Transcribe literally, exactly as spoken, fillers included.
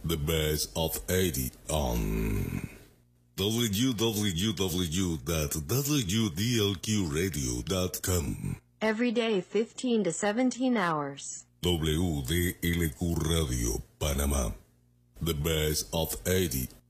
The best of eighty on w w w dot w d l q radio dot com. Every day fifteen to seventeen hours. W D L Q Radio, Panamá. The best of eighty